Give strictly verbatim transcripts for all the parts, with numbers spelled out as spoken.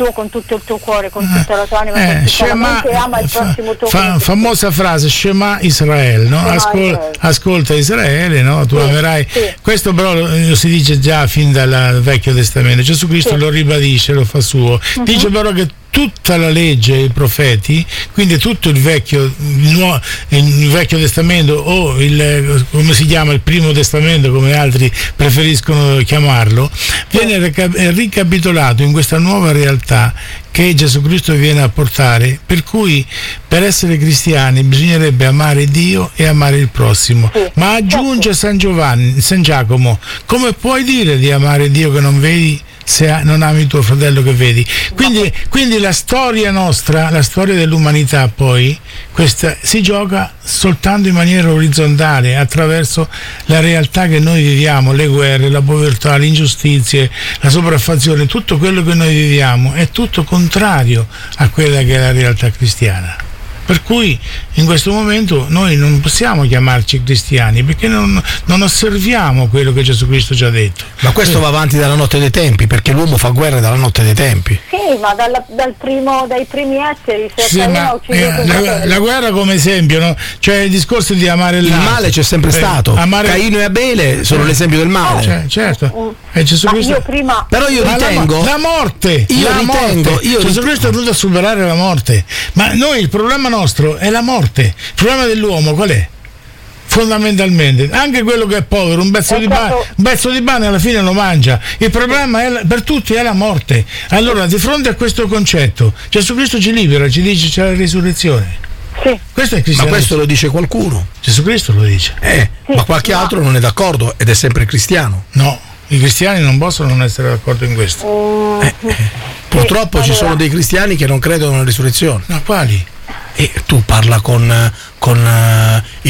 tuo con tutto il tuo cuore, con tutta la tua anima, eh, Shema, e ama il prossimo tuo fa, famosa frase Shema Israele, no? Shema Ascol, Israele. Ascolta Israele, no? Tu sì, amerai. Sì. Questo però lo si dice già fin dal Vecchio Testamento. Gesù Cristo sì. lo ribadisce, lo fa suo. Uh-huh. Dice però che tutta la legge e i profeti, quindi tutto il vecchio, il, nuovo, il vecchio testamento o il, come si chiama, il primo testamento, come altri preferiscono chiamarlo, viene ricapitolato in questa nuova realtà che Gesù Cristo viene a portare, per cui per essere cristiani bisognerebbe amare Dio e amare il prossimo. Ma aggiunge San Giovanni, San Giacomo, come puoi dire di amare Dio che non vedi se non ami tuo fratello che vedi? Quindi, quindi la storia nostra, la storia dell'umanità poi, questa si gioca soltanto in maniera orizzontale, attraverso la realtà che noi viviamo, le guerre, la povertà, le ingiustizie, la sopraffazione, tutto quello che noi viviamo è tutto contrario a quella che è la realtà cristiana. Per cui in questo momento noi non possiamo chiamarci cristiani perché non, non osserviamo quello che Gesù Cristo ci ha detto. Ma questo va avanti dalla notte dei tempi, perché l'uomo fa guerra dalla notte dei tempi. Sì, ma dalla, dal primo, dai primi esseri, se sì, ma, eh, la, la guerra come esempio, no? Cioè il discorso di amare il male c'è sempre eh, stato. Amare... Caino e Abele sono eh, l'esempio del male. Oh, cioè, certo. E Gesù Cristo... io prima... Però io ritengo la, la morte. Io la ritengo morte. Io Gesù ritengo... Cristo è venuto a superare la morte. Ma noi il problema nostro è la morte. Il problema dell'uomo qual è? Fondamentalmente anche quello che è povero, un pezzo, di pane, un pezzo di pane alla fine lo mangia. Il problema è la, per tutti è la morte. Allora di fronte a questo concetto Gesù Cristo ci libera, ci dice c'è la risurrezione. Sì. Questo è cristianesimo. Ma questo lo dice qualcuno. Gesù Cristo lo dice. Eh, sì, ma qualche no. altro non è d'accordo ed è sempre cristiano. No, i cristiani non possono non essere d'accordo in questo. Mm. Eh, eh. Purtroppo sì, ci allora. sono dei cristiani che non credono nella risurrezione. Ma quali? E tu parla con, con uh,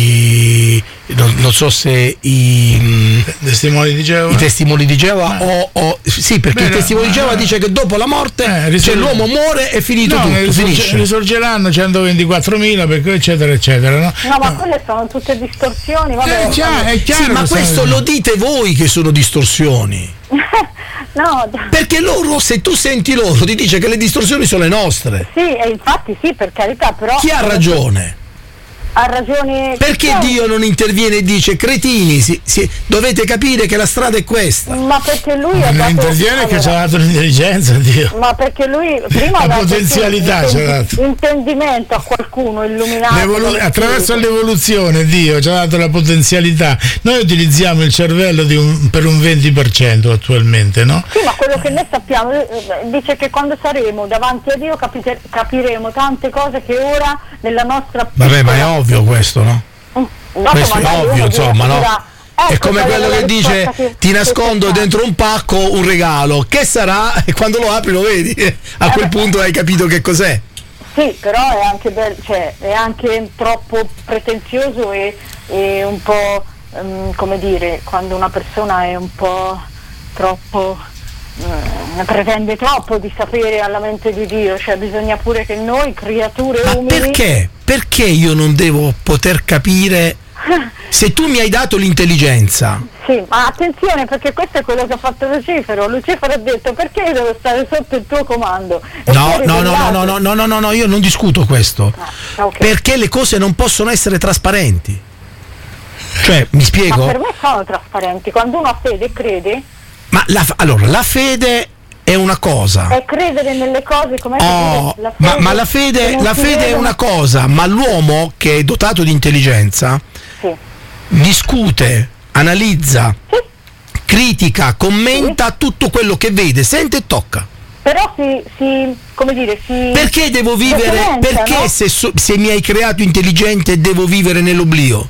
i non, non so se i testimoni di Geova, i testimoni di Geova eh. o, o sì, perché Beh, il testimone di Geova eh. dice che dopo la morte eh, risor- cioè l'uomo muore e finito no, tutto, risorge, finisce. Risorgeranno centoventiquattromila perché eccetera eccetera, no? No, ma no. quelle sono tutte distorsioni, vabbè. Eh, già, è chiaro, sì, ma questo sono... lo dite voi che sono distorsioni. No, perché loro, se tu senti loro, ti dice che le distorsioni sono le nostre. Sì, e infatti sì, per carità, però chi ha ragione? Ha ragione. Perché no. Dio non interviene e dice cretini, si, si, dovete capire che la strada è questa? Ma perché lui ma ha dato, interviene allora, che ci ha dato l'intelligenza, Dio. Ma perché lui prima la ha potenzialità dato ci ha dato intendimento a qualcuno illuminato. L'evolu- attraverso l'evoluzione Dio ci ha dato la potenzialità. Noi utilizziamo il cervello di un, per un venti per cento attualmente, no? Sì, ma quello che noi sappiamo dice che quando saremo davanti a Dio capite, capiremo tante cose che ora nella nostra vabbè, ma è ovvio questo, no? Mm. Questo è ovvio, insomma, no? Ecco, è come quello che dice che, ti nascondo che dentro un pacco un regalo, che sarà? E quando lo apri lo vedi, a quel eh, punto hai capito che cos'è. Sì, però è anche, be- cioè, è anche troppo pretenzioso e, e un po' um, come dire, quando una persona è un po' troppo um, pretende troppo di sapere alla mente di Dio, cioè bisogna pure che noi creature ma umili. Perché? Perché io non devo poter capire? Se tu mi hai dato l'intelligenza. Sì, ma attenzione, perché questo è quello che ha fatto Lucifero. Lucifero ha detto perché io devo stare sotto il tuo comando. No, no, no, no, no, no, no, no, no, no, io non discuto questo. Ah, okay. Perché le cose non possono essere trasparenti. Cioè, mi spiego? Ma per me sono trasparenti. Quando uno ha fede e crede. Ma la, allora, la fede è una cosa. È credere nelle cose come oh, la ma, ma la fede, la fede è una cosa, ma l'uomo che è dotato di intelligenza sì. discute, analizza, sì. critica, commenta sì. tutto quello che vede, sente e tocca. Però si, si come dire, si perché devo vivere? Perché no? se, se mi hai creato intelligente devo vivere nell'oblio?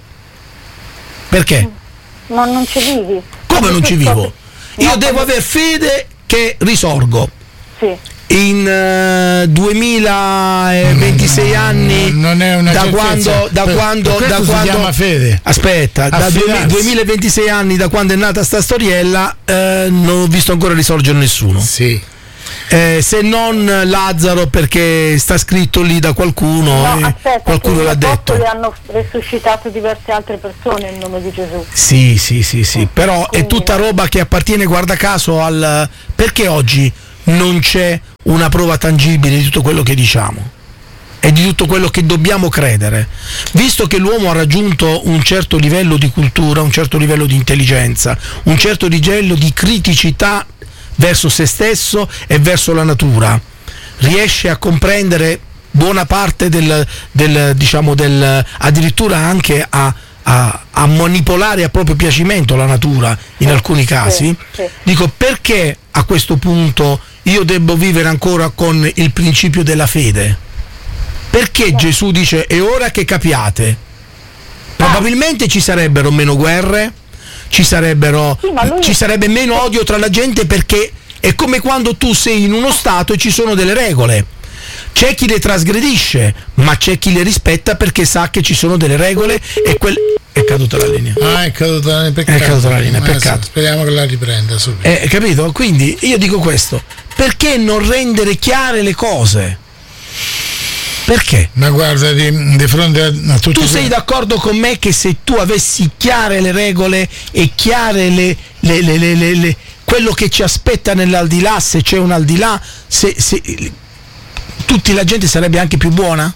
Perché? No, non ci vivi. Come non ci vivo? Io no, devo aver fede che risorgo. Sì. In uh, duemilaventisei no, anni non è una da quando da per, quando per da si quando chiama fede. Aspetta, da duemilaventisei anni da quando è nata sta storiella eh, non ho visto ancora risorgere nessuno. Sì. Eh, se non Lazzaro perché sta scritto lì da qualcuno no, e aspetta, qualcuno l'ha detto. Le hanno resuscitato diverse altre persone in nome di Gesù. Sì, sì, sì, sì. Però quindi è tutta roba che appartiene, guarda caso, al perché oggi non c'è una prova tangibile di tutto quello che diciamo e di tutto quello che dobbiamo credere, visto che l'uomo ha raggiunto un certo livello di cultura, un certo livello di intelligenza, un certo livello di criticità verso se stesso e verso la natura, riesce a comprendere buona parte del, del diciamo del addirittura anche a, a, a manipolare a proprio piacimento la natura in alcuni casi. Sì, sì. Dico, perché a questo punto io devo vivere ancora con il principio della fede? Perché no. Gesù dice è ora che capiate? Probabilmente ci sarebbero meno guerre, ci sarebbero sì, lui... ci sarebbe meno odio tra la gente, perché è come quando tu sei in uno stato e ci sono delle regole. C'è chi le trasgredisce, ma c'è chi le rispetta perché sa che ci sono delle regole e quel... È caduta la linea. Ah, è caduta la linea, peccato. È caduta la linea, peccato. Speriamo che la riprenda subito. Eh, capito? Quindi io dico questo: perché non rendere chiare le cose? Perché? Ma guarda, di, di fronte a, a tutti. Tu sei d'accordo con me che se tu avessi chiare le regole e chiare le, le, le, le, le, le quello che ci aspetta nell'aldilà, se c'è un aldilà, se, se tutti la gente sarebbe anche più buona?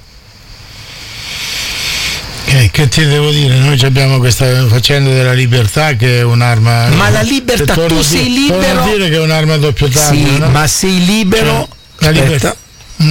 Che, che ti devo dire? Noi abbiamo questa faccenda della libertà che è un'arma. Ma la libertà, tu sei dire, libero. Vuol dire che è un'arma a doppio taglio. Sì, no? ma sei libero. Cioè, la libertà. Mm.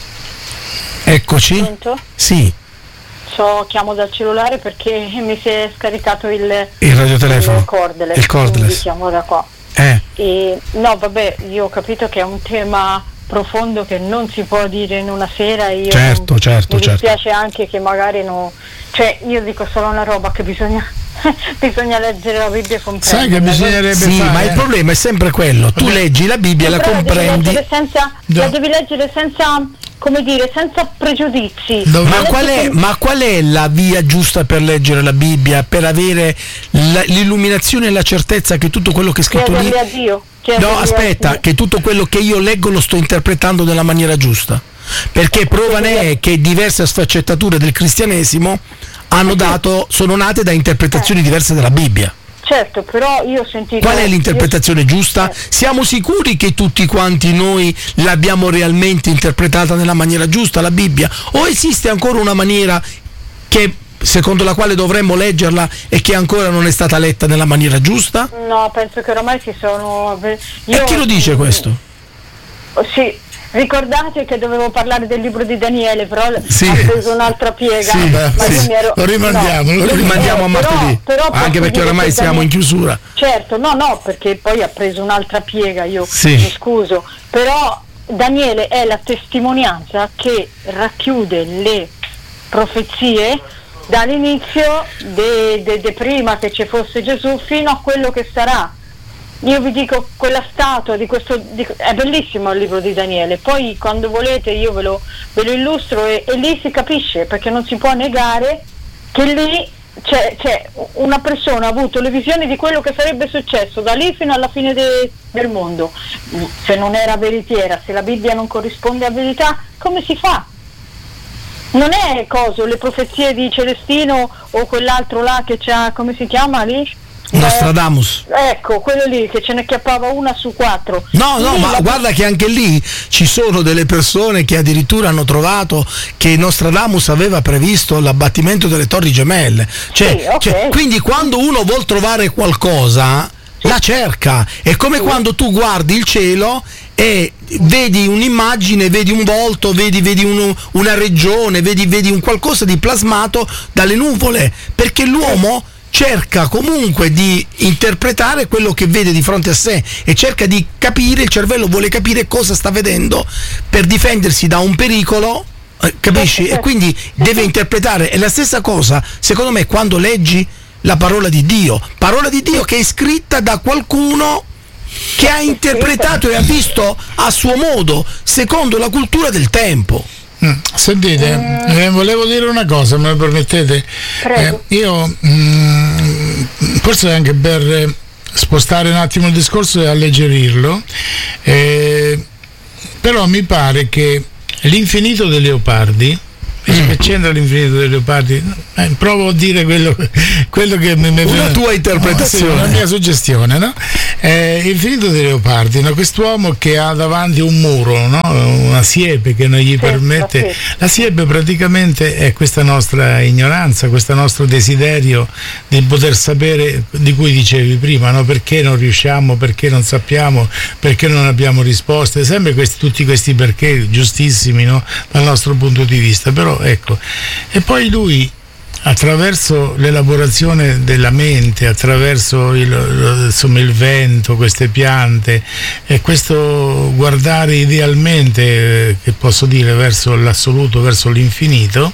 Eccoci. Pronto? Sì. So, chiamo dal cellulare perché mi si è scaricato il, il radiotelefono. Il cordless. Il cordless. Chiamo da qua. Eh. E, no, vabbè, io ho capito che è un tema profondo che non si può dire in una sera. Io certo, non, certo, mi dispiace certo. anche che magari non. Cioè, io dico solo una roba che bisogna. bisogna leggere la Bibbia e comprendere. Sai che bisognerebbe sì, fare, ma il problema è sempre quello: tu leggi la Bibbia, la comprendi. La devi leggere senza, no. la devi leggere senza, come dire, senza pregiudizi. Ma qual, è, ma qual è la via giusta per leggere la Bibbia, per avere la, l'illuminazione e la certezza che tutto quello che è scritto lì. A Dio. No, aspetta, che tutto quello che io leggo lo sto interpretando nella maniera giusta. Perché prova ne è che diverse sfaccettature del cristianesimo hanno dato, sono nate da interpretazioni diverse della Bibbia. Certo, però io ho sentito. Qual è l'interpretazione io... giusta? Siamo sicuri che tutti quanti noi l'abbiamo realmente interpretata nella maniera giusta, la Bibbia? O esiste ancora una maniera che, secondo la quale dovremmo leggerla e che ancora non è stata letta nella maniera giusta? No, penso che oramai si sono. Io... E chi lo dice questo? Sì. Ricordate che dovevo parlare del libro di Daniele, però sì. ha preso un'altra piega. Sì, beh, ma sì. io mi ero... Lo rimandiamo, no, lo rimandiamo a martedì. Però, però anche perché oramai siamo Daniele... in chiusura. Certo, no, no, perché poi ha preso un'altra piega, io sì. mi scuso. Però Daniele è la testimonianza che racchiude le profezie dall'inizio, de, de, de prima che ci fosse Gesù, fino a quello che sarà. Io vi dico, quella statua di questo di, è bellissimo il libro di Daniele, poi quando volete io ve lo, ve lo illustro e, e lì si capisce, perché non si può negare che lì c'è, c'è una persona ha avuto le visioni di quello che sarebbe successo da lì fino alla fine de, del mondo. Se non era veritiera, se la Bibbia non corrisponde a verità, come si fa? Non è cosa, le profezie di Celestino o quell'altro là che c'ha, come si chiama lì? Nostradamus. Eh, ecco, quello lì che ce ne chiappava una su quattro. No, no, lì ma la... guarda che anche lì ci sono delle persone che addirittura hanno trovato che Nostradamus aveva previsto l'abbattimento delle torri gemelle. Cioè, sì, okay. cioè, quindi quando uno vuol trovare qualcosa, sì. la cerca. È come sì. quando tu guardi il cielo e vedi un'immagine, vedi un volto, vedi, vedi uno, una regione, vedi, vedi un qualcosa di plasmato dalle nuvole, perché l'uomo cerca comunque di interpretare quello che vede di fronte a sé e cerca di capire, il cervello vuole capire cosa sta vedendo per difendersi da un pericolo, eh, capisci? E quindi deve interpretare. È la stessa cosa, secondo me, quando leggi la parola di Dio, parola di Dio che è scritta da qualcuno che ha interpretato e ha visto a suo modo, secondo la cultura del tempo. Mm, sentite, eh, volevo dire una cosa, me lo permettete? Prego. Eh, io mm, forse anche per spostare un attimo il discorso e alleggerirlo, eh, però mi pare che l'infinito dei leopardi, mm. che c'entra l'infinito dei leopardi, eh, provo a dire quello, quello che mi è una tua interpretazione, no, sì, una mia suggestione, no? Eh, Infinito dei Leopardi, no? Quest'uomo che ha davanti un muro, no? Una siepe che non gli sì, permette. La siepe. la siepe praticamente è questa nostra ignoranza, questo nostro desiderio di poter sapere, di cui dicevi prima, no? Perché non riusciamo, perché non sappiamo, perché non abbiamo risposte, sempre questi, tutti questi perché giustissimi, no? Dal nostro punto di vista, però ecco. E poi lui, attraverso l'elaborazione della mente, attraverso il, insomma, il vento, queste piante e questo guardare idealmente, che posso dire, verso l'assoluto, verso l'infinito,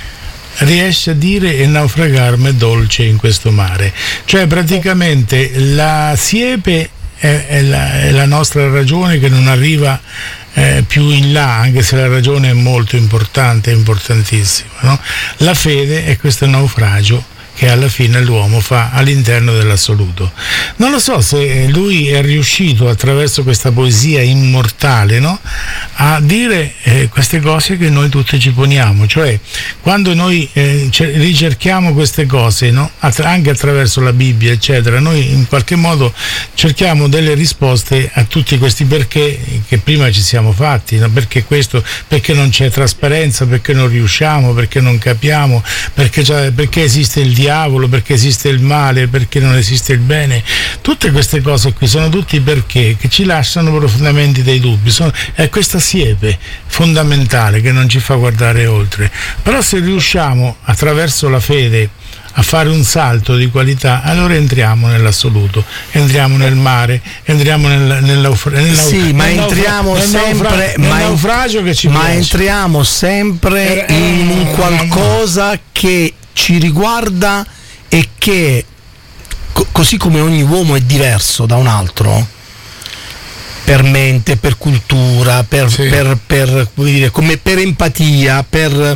riesce a dire e naufragarmi dolce in questo mare. Cioè praticamente la siepe è, è, la, è la nostra ragione che non arriva Eh, più in là, anche se la ragione è molto importante, importantissima, no? La fede è questo naufragio che alla fine l'uomo fa all'interno dell'assoluto. Non lo so se lui è riuscito attraverso questa poesia immortale, no? A dire eh, queste cose che noi tutti ci poniamo, cioè quando noi eh, ricerchiamo queste cose, no? Attra- anche attraverso la Bibbia eccetera, noi in qualche modo cerchiamo delle risposte a tutti questi perché che prima ci siamo fatti, no? Perché questo, perché non c'è trasparenza, perché non riusciamo, perché non capiamo, perché, cioè, perché esiste il diavolo, perché esiste il male, perché non esiste il bene. Tutte queste cose qui sono tutti perché che ci lasciano profondamente dei dubbi. Sono, è questa siepe fondamentale che non ci fa guardare oltre. Però se riusciamo attraverso la fede a fare un salto di qualità, allora entriamo nell'assoluto, entriamo nel mare, entriamo nel, nel, naufra- nel naufragio. Sì, ma entriamo nel sempre nel naufragio che ci ma piace. entriamo sempre eh, in un qualcosa che ci riguarda e che co- così come ogni uomo è diverso da un altro per mente, per cultura, per, sì. per, per, come dire, come per empatia, per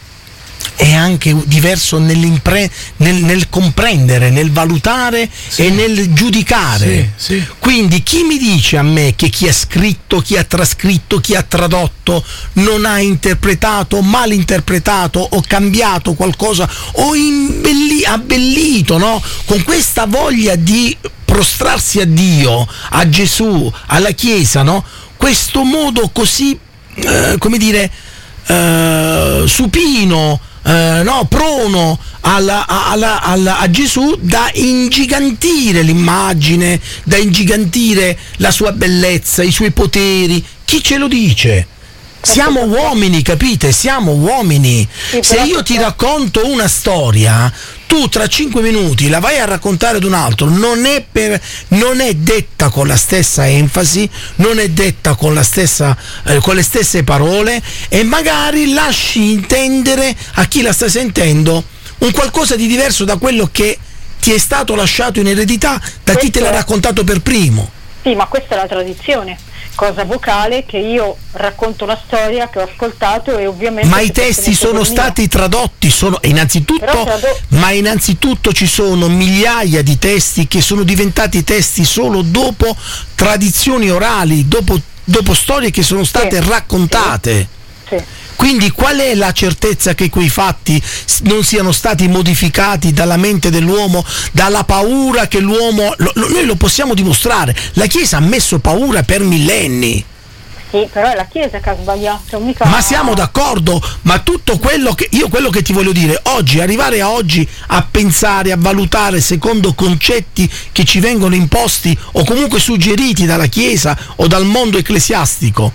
è anche diverso nel, nel comprendere, nel valutare sì. e nel giudicare. Sì, sì. Quindi chi mi dice a me che chi ha scritto, chi ha trascritto, chi ha tradotto non ha interpretato, malinterpretato o cambiato qualcosa o imbelli, abbellito, no? Con questa voglia di prostrarsi a Dio, a Gesù, alla Chiesa, no? Questo modo così, eh, come dire, eh, supino, Uh, no, prono alla, alla, alla, a Gesù da ingigantire l'immagine, da ingigantire la sua bellezza, i suoi poteri. Chi ce lo dice? Siamo uomini, capite? Siamo uomini. Se io ti racconto una storia, tu tra cinque minuti la vai a raccontare ad un altro, non è, per, non è detta con la stessa enfasi, non è detta con la stessa, eh, con le stesse parole e magari lasci intendere a chi la sta sentendo un qualcosa di diverso da quello che ti è stato lasciato in eredità da chi te l'ha raccontato per primo. Sì, ma questa è la tradizione. Cosa vocale, che io racconto una storia che ho ascoltato e ovviamente ma i testi sono stati tradotti, sono innanzitutto trado... ma innanzitutto ci sono migliaia di testi che sono diventati testi solo dopo tradizioni orali, dopo, dopo storie che sono state sì. raccontate sì. Sì. Quindi qual è la certezza che quei fatti non siano stati modificati dalla mente dell'uomo, dalla paura che l'uomo, lo, lo, noi lo possiamo dimostrare, la Chiesa ha messo paura per millenni. Sì, però è la Chiesa che ha sbagliato, mica... Ma siamo d'accordo, ma tutto quello che io quello che ti voglio dire, oggi, arrivare a oggi a pensare, a valutare secondo concetti che ci vengono imposti o comunque suggeriti dalla Chiesa o dal mondo ecclesiastico.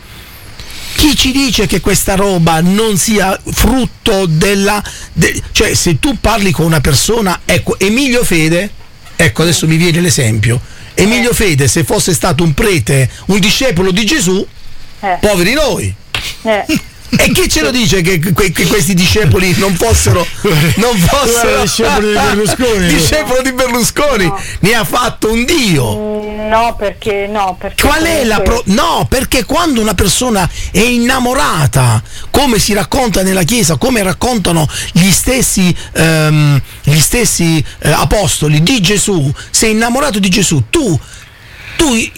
Chi ci dice che questa roba non sia frutto della... De, cioè se tu parli con una persona, ecco, Emilio Fede, ecco adesso mi viene l'esempio, Emilio Fede se fosse stato un prete, un discepolo di Gesù, eh. poveri noi. Eh. E chi ce lo dice che, que, che questi discepoli non fossero non fossero discepoli di Berlusconi? Discepolo di Berlusconi, no. Ne ha fatto un dio. Mm, no, perché no, perché qual è la pro- no, perché quando una persona è innamorata, come si racconta nella Chiesa, come raccontano gli stessi ehm, gli stessi eh, apostoli di Gesù, sei innamorato di Gesù, tu tu i,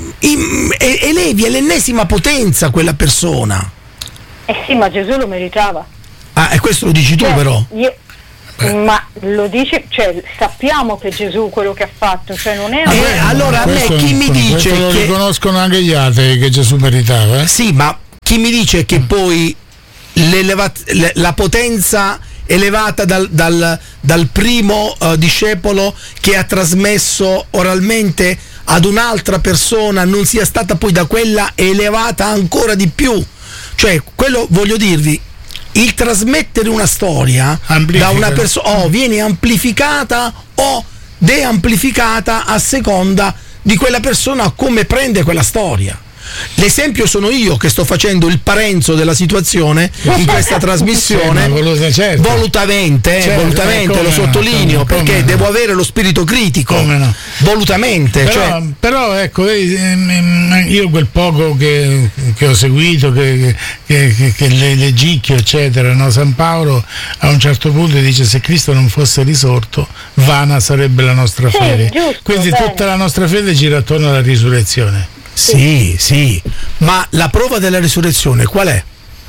i, elevi all'ennesima potenza quella persona. Eh sì, ma Gesù lo meritava. Ah, e questo lo dici tu, cioè, però. Io, Beh. Ma lo dice, cioè sappiamo che Gesù quello che ha fatto, cioè non è Eh, una... allora a me Questo- chi mi dice questo lo che riconoscono anche gli altri che Gesù meritava, eh? sì, ma chi mi dice che poi l'elevat- le- la potenza elevata dal, dal, dal primo uh, discepolo che ha trasmesso oralmente ad un'altra persona non sia stata poi da quella elevata ancora di più? Cioè, quello voglio dirvi, il trasmettere una storia Amplifica. da una persona o viene amplificata o deamplificata a seconda di quella persona come prende quella storia. L'esempio sono io che sto facendo il parenzo della situazione in questa trasmissione, Sì, ma voluta- certo. volutamente, eh, Certo, volutamente eh, come lo no, sottolineo come- perché come no. devo avere lo spirito critico, Come no. volutamente, Però, cioè, però, ecco, vedi, ehm, io quel poco che, che ho seguito, che, che, che, che le, leggicchio, eccetera, no? San Paolo a un certo punto dice: se Cristo non fosse risorto, vana sarebbe la nostra Sì, fede. giusto, Quindi bene. tutta la nostra fede gira attorno alla risurrezione. sì, sì, ma la prova della risurrezione qual è?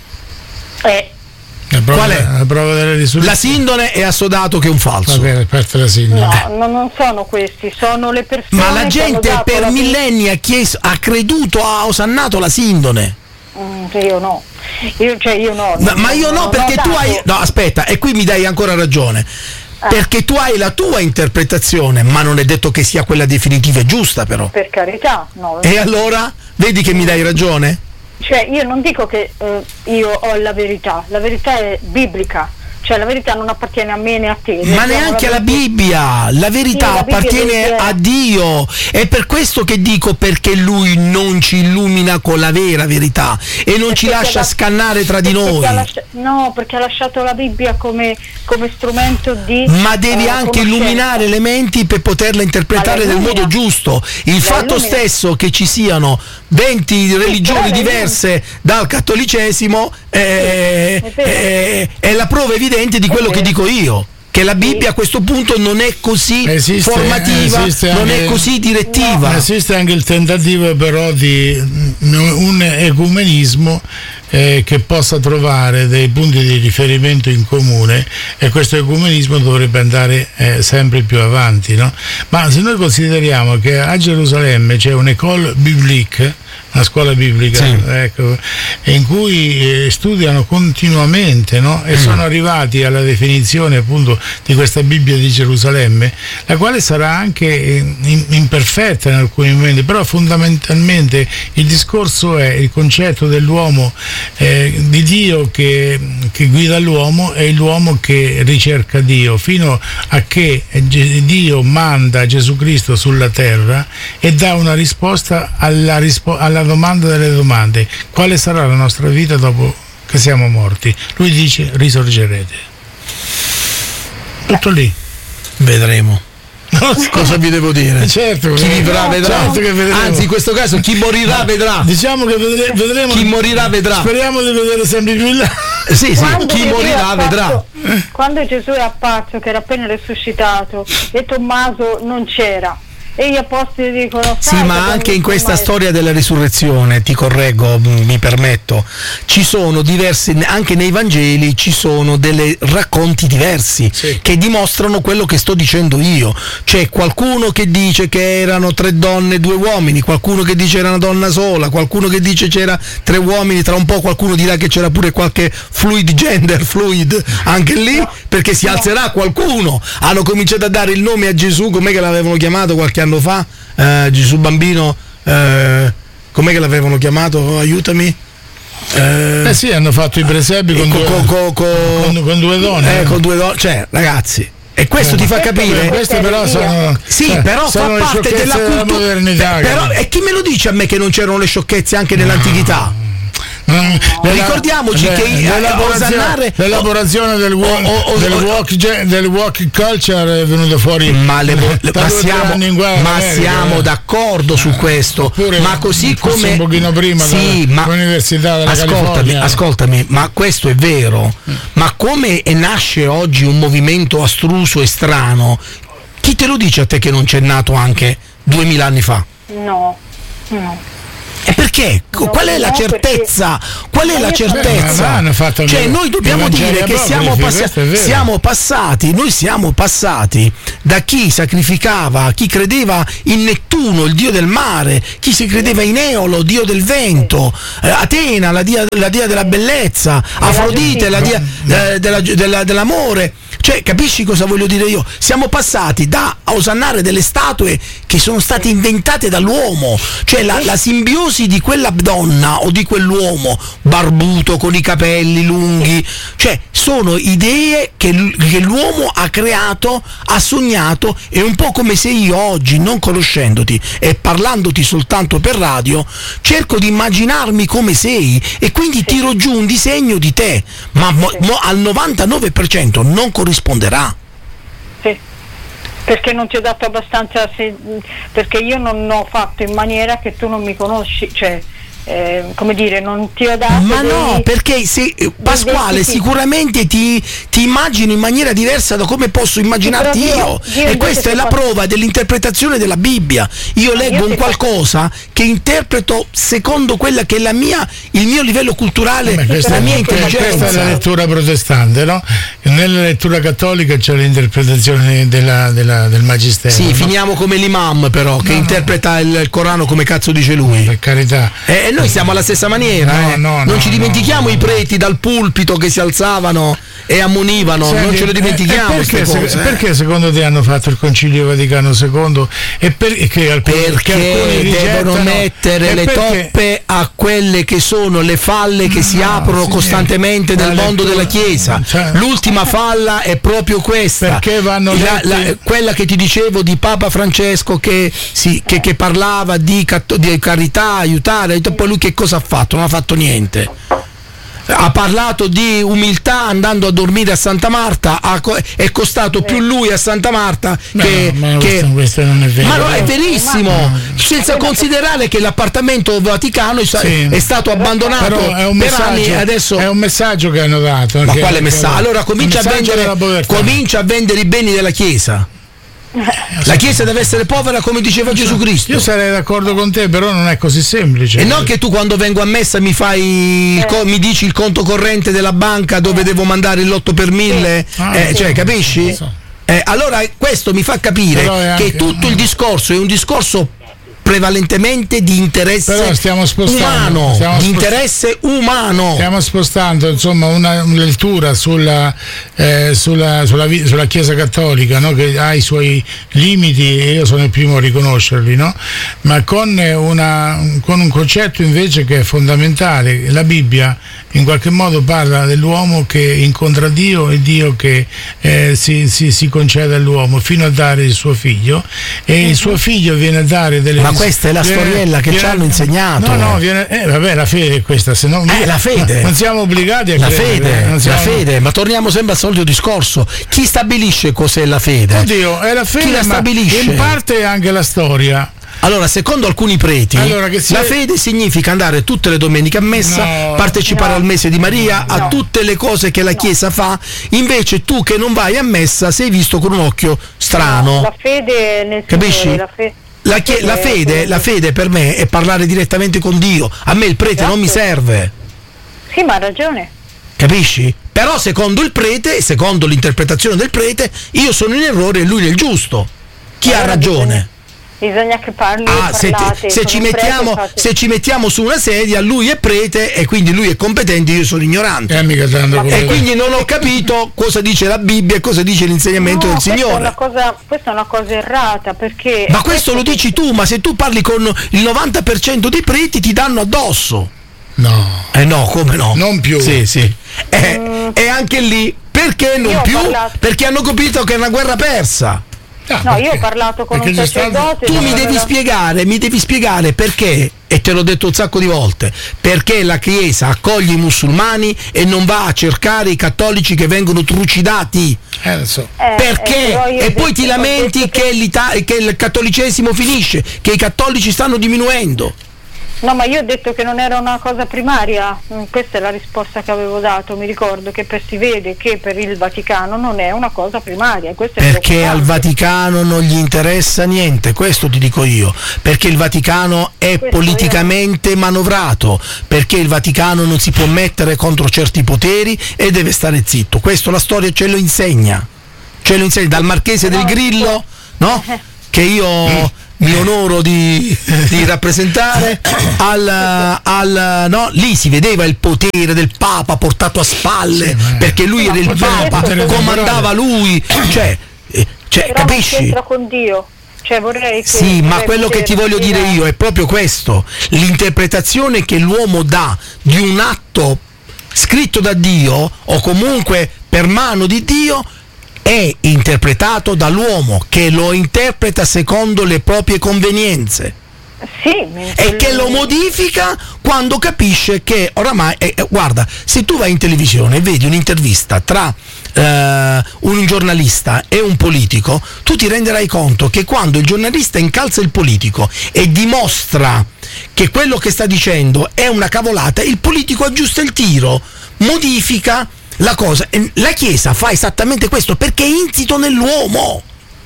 Eh, La prova, Qual è? La prova della La risurrezione. sindone è assodato che è un falso. Vabbè, aperta la sindone. no, no, non sono questi, sono le persone Ma la che hanno gente dato per la vita- millenni ha, chiesto, ha creduto, ha osannato la sindone. Mm, sì, io no, io, cioè io no. Ma, non- ma io no, non perché ho tu dato- hai. No, aspetta, e qui mi dai ancora ragione. Perché tu hai la tua interpretazione, ma non è detto che sia quella definitiva e giusta, però. Per carità, no. E allora? Vedi che mi dai ragione? Cioè io non dico che eh, io ho la verità, la verità è biblica, cioè la verità non appartiene a me né a te. Ma Leggiamo neanche la alla Bibbia, la verità Sì, la Bibbia appartiene dice- a Dio. È per questo che dico perché Lui non ci illumina con la vera verità e non ci Perché lascia la- scannare tra di perché noi. ha lascia- no, perché ha lasciato la Bibbia come, come strumento di... Ma devi eh, anche conoscenza. illuminare elementi per poterla interpretare Ma la nel illumina. modo giusto. Il La fatto illumina. stesso che ci siano venti religioni però la diverse dal cattolicesimo è, È vero. è- è la prova evidente di È quello che vero. dico io. Che la Bibbia a questo punto non è così Esiste- formativa, esiste non anche- è così direttiva. Esiste anche il tentativo però di mm, un ecumenismo eh, che possa trovare dei punti di riferimento in comune, e questo ecumenismo dovrebbe andare eh, sempre più avanti, no? Ma se noi consideriamo che a Gerusalemme c'è un'école biblique, una scuola biblica, Sì. ecco, in cui eh, studiano continuamente, no? E Mm. sono arrivati alla definizione appunto di questa Bibbia di Gerusalemme, la quale sarà anche eh, in- imperfetta in alcuni momenti, però fondamentalmente il discorso è il concetto dell'uomo, eh, di Dio che, che guida l'uomo e l'uomo che ricerca Dio, fino a che Ge- Dio manda Gesù Cristo sulla terra e dà una risposta alla, rispo- alla domanda delle domande: quale sarà la nostra vita dopo che siamo morti? Lui dice: risorgerete. Tutto lì. Vedremo. Cosa vi devo dire? Certo, Chi vivrà No, vedrà. certo che vedremo. Anzi, in questo caso chi morirà vedrà. Diciamo che vedre- vedremo. Chi morirà vedrà. Speriamo di vedere sempre più in là. Sì, sì, Quando chi Gesù morirà è apparso- vedrà. Quando Gesù è apparso, che era appena risuscitato, e Tommaso non c'era, e gli apostoli dicono: Sì, "Sai che ma anche quando in questa Tommaso-" storia della risurrezione, ti correggo, mh, mi permetto, ci sono diversi, anche nei Vangeli ci sono dei racconti diversi Sì. che dimostrano quello che sto dicendo io. C'è qualcuno che dice che erano tre donne e due uomini, qualcuno che dice era una donna sola, qualcuno che dice c'era tre uomini, tra un po' qualcuno dirà che c'era pure qualche fluid gender, fluid anche lì, perché si alzerà qualcuno. Hanno cominciato a dare il nome a Gesù, com'è che l'avevano chiamato qualche anno fa? Eh, Gesù bambino, eh, com'è che l'avevano chiamato? Aiutami. Eh, Eh sì, hanno fatto i presepi con, co- due, co- co- co- con- con due donne. eh, con due donne, cioè ragazzi, e questo ti fa capire. Queste però sono, Sì, eh, però fa sono le parte sciocchezze della cultura. modernità. Però, e chi me lo dice a me che non c'erano le sciocchezze anche nell'antichità? Mm, Ricordiamoci che i- l'elaborazione, osannare- l'elaborazione del, wo- o- o- del, o- walk, ge- del walk culture è venuto fuori Ma, le- da ma due o tre siamo, anni in guerra ma in America, siamo eh. d'accordo su questo, Oppure ma così forse come un pochino prima sì, dalla- ma dall'Università della ascoltami, California. ascoltami, ma questo è vero, ma come nasce oggi un movimento astruso e strano, chi te lo dice a te che non c'è nato anche duemila anni fa? No, no. E perché? No, Qual è la no, certezza? Qual è la io certezza? hanno fatto Cioè il- noi dobbiamo il dire Vangelo che apocrifi, siamo, passi- questo è vero. siamo passati, noi siamo passati da chi sacrificava, chi credeva in Nettuno, il dio del mare, chi si credeva in Eolo, dio del vento, eh, Atena, la dia, la dia della bellezza, Afrodite, la dia eh, della- della- dell'amore. Cioè, capisci cosa voglio dire io? Siamo passati da a osannare delle statue che sono state inventate dall'uomo, cioè la, la simbiosi di quella donna o di quell'uomo barbuto con i capelli lunghi, cioè sono idee che, l- che l'uomo ha creato, ha sognato. È un po' come se io oggi, non conoscendoti e parlandoti soltanto per radio, cerco di immaginarmi come sei e quindi tiro giù un disegno di te, ma mo- mo- al novantanove per cento non corrisponderà. Sì, perché non ti ho dato abbastanza, se- perché io non ho fatto in maniera che tu non mi conosci, cioè eh, come dire, non ti ho dato Ma dei- no, perché se eh, Pasquale dei- sì. sicuramente ti, ti immagino in maniera diversa da come posso immaginarti Sì, però io, io- io e invece questa è se la faccio- prova dell'interpretazione della Bibbia. Io Ma leggo io un se qualcosa che interpreto secondo quella che è la mia, il mio livello culturale, Beh, questa, la mia questa è la intelligenza. lettura protestante, no? Nella lettura cattolica c'è l'interpretazione della, della- del magistero. Sì, no? finiamo come l'imam però, che No, no. interpreta il, il Corano come cazzo dice lui. Per carità. E noi siamo alla stessa maniera, No, eh. no, non no, ci dimentichiamo no, i no. preti dal pulpito che si alzavano e ammonivano, non Senti, ce lo dimentichiamo. eh, queste perché, se- cose, eh. perché secondo te hanno fatto il Concilio Vaticano secondo e perché alcuni, che Perché alcuni devono rigettano, mettere e le perché- toppe a quelle che sono le falle che si No, aprono signore, costantemente la nel mondo lettura- della Chiesa. cioè- L'ultima falla è proprio questa. Perché vanno La- letti- la- quella che ti dicevo di Papa Francesco che, si- che- che parlava di, catto- di carità, aiutare, e poi lui che cosa ha fatto? Non ha fatto niente. Ha parlato di umiltà andando a dormire a Santa Marta, ha co- è costato più lui a Santa Marta che, No, ma che- questo, questo non è vero. ma no, è verissimo, Ma- senza considerare che l'appartamento vaticano è sa- Sì. è stato abbandonato Però è un per messaggio, anni e adesso. è un messaggio che hanno dato. Ma che- quale che- messaggio? Allora comincia a, il messaggio della vendere, povertà. comincia a vendere i beni della Chiesa. La Chiesa deve essere povera come diceva Gesù Cristo. Io sarei d'accordo con te, però non è così semplice. E non che tu quando vengo a messa mi fai il co- mi dici il conto corrente della banca dove devo mandare il lotto per mille, Ah, eh, sì. cioè capisci? Lo so. Eh, allora questo mi fa capire Però è che anche- tutto il discorso è un discorso prevalentemente di interesse Però stiamo spostando, umano, stiamo di spost- interesse umano. Stiamo spostando insomma una, una lettura sulla, eh, sulla, sulla, vi- sulla Chiesa Cattolica, no? Che ha i suoi limiti e io sono il primo a riconoscerli, no? Ma con, una, con un concetto invece che è fondamentale. La Bibbia in qualche modo parla dell'uomo che incontra Dio e Dio che eh, si, si, si concede all'uomo fino a dare il suo figlio, e il suo figlio viene a dare delle Ma questa è la viene- storiella che viene- ci hanno insegnato. No, no, viene, eh, vabbè, la fede è questa, se no Eh, la fede. non siamo obbligati a La credere, fede, non la siamo- fede, ma torniamo sempre al solito discorso. Chi stabilisce cos'è la fede? Oddio, è la fede, Chi la ma stabilisce? in parte è anche la storia. Allora, secondo alcuni preti, Allora, che sia- la fede significa andare tutte le domeniche a messa, No. partecipare No. al mese di Maria, a No. tutte le cose che la Chiesa fa. Invece tu che non vai a messa sei visto con un occhio strano. La fede nel Capisci? Signore, la, fe- La, chie- la fede, la fede per me è parlare direttamente con Dio. A me il prete non mi Esatto. serve. Sì, ma ha ragione. Capisci? Però secondo il prete, secondo l'interpretazione del prete, io sono in errore e lui nel giusto. Chi ha Allora ragione? Bisogna che parli Ah, se, parlate, se con ci un prete mettiamo, fate- se ci mettiamo su una sedia, lui è prete e quindi lui è competente, io sono ignorante. Eh, mica tanto Ma quello E che- quindi non ho capito cosa dice la Bibbia e cosa dice l'insegnamento No, del questa è Signore. una cosa, questa è una cosa errata, perché Ma questo lo dici tu, ma se tu parli con il novanta per cento dei preti ti danno addosso. No, Eh no, come no? Non più. Sì, sì. E, Mm. e anche lì, perché non Io ho più? parlato- Perché hanno capito che è una guerra persa. Ah, No, io perché? ho parlato con Perché un c'è stato- sacerdote. Tu mi dove devi aveva- spiegare, mi devi spiegare perché, e te l'ho detto un sacco di volte, perché la Chiesa accoglie i musulmani e non va a cercare i cattolici che vengono trucidati. Eh, lo so. Eh, Perché? eh, però io E ho poi detto- ti ho lamenti detto che, l'Ita- che il cattolicesimo finisce, che i cattolici stanno diminuendo. No, ma io ho detto che non era una cosa primaria, questa è la risposta che avevo dato, mi ricordo che per, si vede che per il Vaticano non è una cosa primaria. Questo è perché al Vaticano non gli interessa niente, questo ti dico io, perché il Vaticano è questo politicamente è... manovrato, perché il Vaticano non si può mettere contro certi poteri e deve stare zitto, questo la storia ce lo insegna, ce lo insegna dal Marchese del Grillo, no? Che io... mi onoro di, di rappresentare al, al no, lì si vedeva il potere del Papa portato a spalle, sì, perché lui era il Papa, comandava lui, cioè, cioè capisci? C'entra con Dio. Cioè vorrei che sì, ma quello che ti voglio dire io è proprio questo, l'interpretazione che l'uomo dà di un atto scritto da Dio o comunque per mano di Dio è interpretato dall'uomo che lo interpreta secondo le proprie convenienze. Sì, e che lo modifica quando capisce che oramai eh, guarda, se tu vai in televisione e vedi un'intervista tra eh, un giornalista e un politico, tu ti renderai conto che quando il giornalista incalza il politico e dimostra che quello che sta dicendo è una cavolata, il politico aggiusta il tiro, modifica la cosa. La Chiesa fa esattamente questo perché è insito nell'uomo.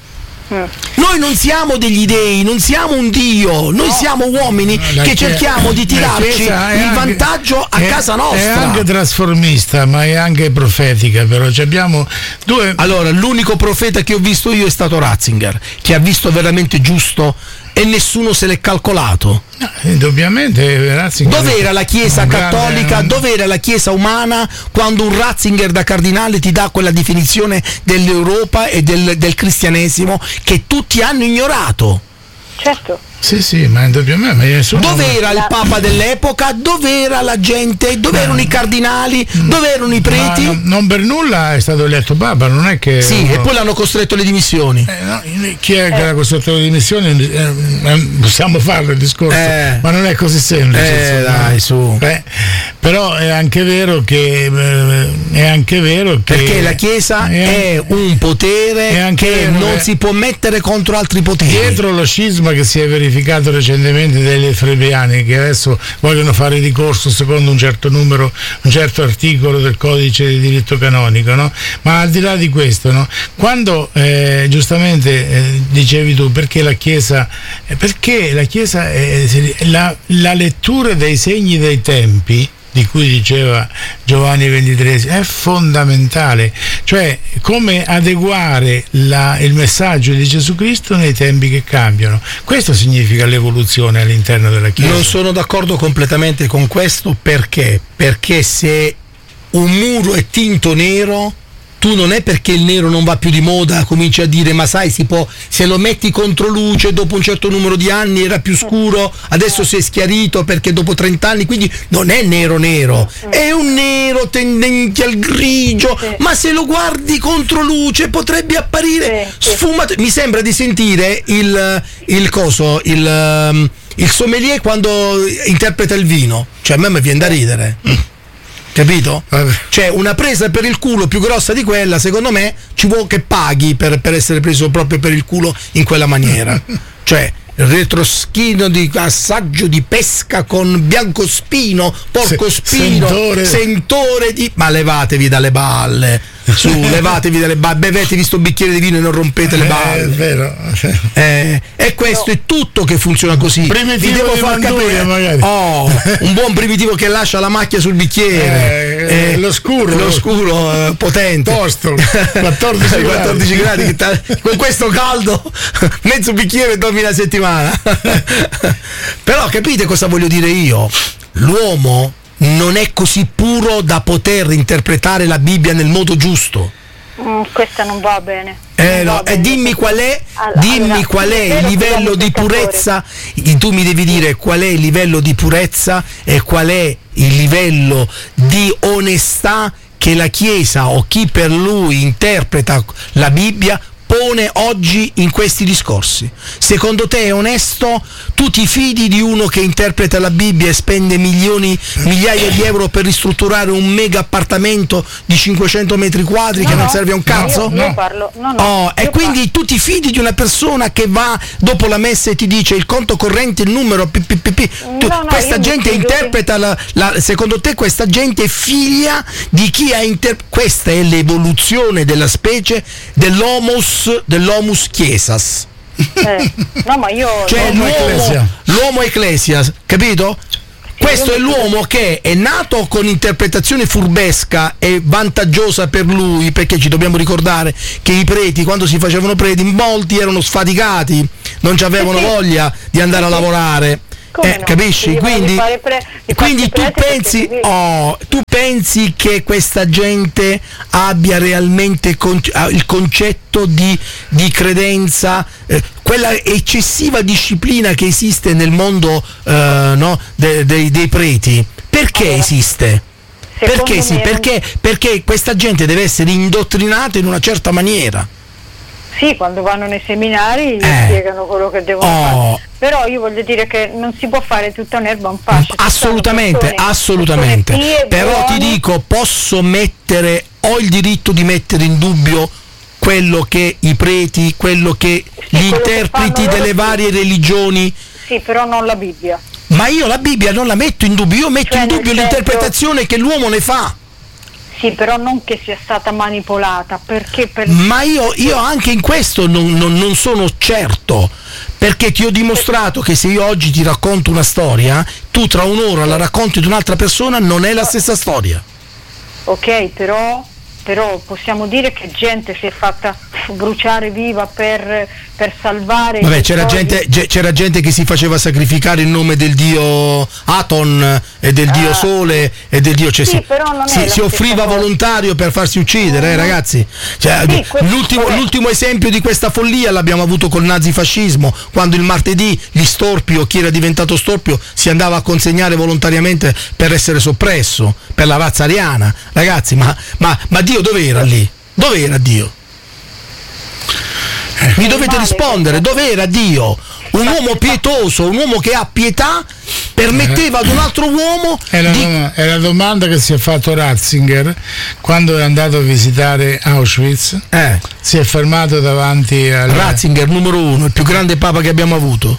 Mm. Noi non siamo degli dei, non siamo un Dio, noi no. siamo uomini no, che cerchiamo di tirarci il anche, vantaggio a è, casa nostra. È anche trasformista, ma è anche profetica, però ci abbiamo due. Allora, l'unico profeta che ho visto io è stato Ratzinger, che ha visto veramente giusto e nessuno se l'è calcolato. No, indubbiamente Ratzinger. Dov'era la Chiesa cattolica, grande... dov'era la Chiesa umana quando un Ratzinger da cardinale ti dà quella definizione dell'Europa e del, del cristianesimo che tutti hanno ignorato? Certo. Sì, sì, ma indubbiamente. Nessuno... Dov'era il Papa dell'epoca? Dov'era la gente? Dov'erano no. i cardinali? Dov'erano i preti? No, non per nulla è stato eletto Papa, non è che. Sì, no. E poi l'hanno costretto alle dimissioni. Eh, no, chi è eh. che l'ha costretto alle dimissioni? Eh, possiamo farlo il discorso, eh. ma non è così semplice. Eh, dai, su. Eh, però è anche vero che eh, è anche vero che. Perché la Chiesa è, è un potere è che non che... si può mettere contro altri poteri. Dietro lo scisma che si è verificato verificato recentemente degli efrebiani che adesso vogliono fare ricorso secondo un certo numero, un certo articolo del codice di diritto canonico, no? Ma al di là di questo, no? Quando eh, giustamente eh, dicevi tu perché la Chiesa eh, perché la Chiesa è, la, la lettura dei segni dei tempi di cui diceva Giovanni ventitreesimo è fondamentale, cioè come adeguare la, il messaggio di Gesù Cristo nei tempi che cambiano. Questo significa l'evoluzione all'interno della Chiesa. Non sono d'accordo completamente con questo, perché? Perché se un muro è tinto nero, tu non è perché il nero non va più di moda cominci a dire ma sai si può, se lo metti contro luce dopo un certo numero di anni era più scuro, adesso si è schiarito perché dopo trenta anni, quindi non è nero nero, è un nero tendente al grigio, ma se lo guardi contro luce potrebbe apparire sfumato. Mi sembra di sentire il, il coso, il, il sommelier quando interpreta il vino, cioè a me mi viene da ridere. Capito? Vabbè. Cioè una presa per il culo più grossa di quella, secondo me ci vuole che paghi per, per essere preso proprio per il culo in quella maniera. Cioè retroschino di assaggio di pesca con biancospino, porcospino, sentore. sentore di... Ma levatevi dalle balle, su, levatevi dalle balle, bevetevi sto bicchiere di vino e non rompete le balle. Eh, è vero. Eh, e questo no. è tutto che funziona così. Primitivo Vi devo far capire. Magari. Oh, un buon primitivo che lascia la macchia sul bicchiere. Eh, eh, lo scuro. Lo scuro eh, potente. Tosto, quattordici quattordici gradi. Che ta- con questo caldo, mezzo bicchiere dormi una settimana. Però capite cosa voglio dire io? L'uomo non è così puro da poter interpretare la Bibbia nel modo giusto. Mm, questa non va bene. Eh, no, e dimmi qual è, allora, dimmi allora, qual è il livello di purezza. Tu mi devi dire qual è il livello di purezza e qual è il livello di onestà che la Chiesa o chi per lui interpreta la Bibbia pone oggi in questi discorsi? Secondo te è onesto? Tu ti fidi di uno che interpreta la Bibbia e spende milioni, migliaia di euro per ristrutturare un mega appartamento di cinquecento metri quadri No, che non no, serve a un cazzo? Io, io No. parlo, no, no, Oh, e io quindi tu ti fidi di una persona che va dopo la messa e ti dice il conto corrente, il numero pi, pi, pi, pi. Tu- No, no, questa io mi gente fido interpreta la, la- secondo te questa gente è figlia di chi ha inter- questa è l'evoluzione della specie dell'homus dell'homus chiesas, Eh, no, ma io cioè L'homo l'uomo, ecclesia. l'uomo ecclesias, capito? Questo io è mi- l'uomo che è nato con interpretazione furbesca e vantaggiosa per lui, perché ci dobbiamo ricordare che i preti, quando si facevano preti, molti erano sfaticati, non ci avevano Sì, sì. voglia di andare a lavorare. Come Eh, no? capisci? Devono Quindi, fare pre- di quindi farsi tu preti perché pensi, così- oh, tu pensi che questa gente abbia realmente con- ah, il concetto di, di credenza, eh, quella eccessiva disciplina che esiste nel mondo eh, no, de- dei- dei preti? Perché Allora, esiste? secondo Perché sì? me- Perché, perché questa gente deve essere indottrinata in una certa maniera. Sì, quando vanno nei seminari gli Eh. spiegano quello che devono Oh. fare. Però io voglio dire che non si può fare tutta un'erba un fascio. ci Assolutamente, sono persone- assolutamente. persone pie, Però ti buone. dico, posso mettere, ho il diritto di mettere in dubbio quello che i preti, quello che gli quello che interpreti fanno loro delle sì. varie religioni. Sì, però non la Bibbia. Ma io la Bibbia non la metto in dubbio, io metto Cioè, in dubbio nel senso- l'interpretazione che l'uomo ne fa. Sì, però non che sia stata manipolata, perché per... Ma io, io anche in questo non, non- non sono certo, perché ti ho dimostrato che se io oggi ti racconto una storia, tu tra un'ora la racconti di un'altra persona, non è la stessa storia. Ok, però, però possiamo dire che gente si è fatta bruciare viva per, per salvare... Vabbè, i c'era soldi. gente, ge- c'era gente che si faceva sacrificare in nome del dio Aton e del dio Ah. Sole e del dio, cioè Sì, si, però non è si- la si stessa offriva cosa. volontario per farsi uccidere, eh, ragazzi. Cioè, Sì, questo- l'ultimo, vabbè. l'ultimo esempio di questa follia l'abbiamo avuto col nazifascismo, quando il martedì gli storpi o chi era diventato storpio si andava a consegnare volontariamente per essere soppresso, per la razza ariana. Ragazzi, ma, ma, ma Dio dov'era lì? Dov'era Dio? Mi dovete male, rispondere, questo. dov'era Dio? Un uomo pietoso, un uomo che ha pietà, permetteva ad un altro uomo È la, di... dom- è la domanda che si è fatto Ratzinger quando è andato a visitare Auschwitz. Eh, Si è fermato davanti al Ratzinger numero uno, il più grande papa che abbiamo avuto.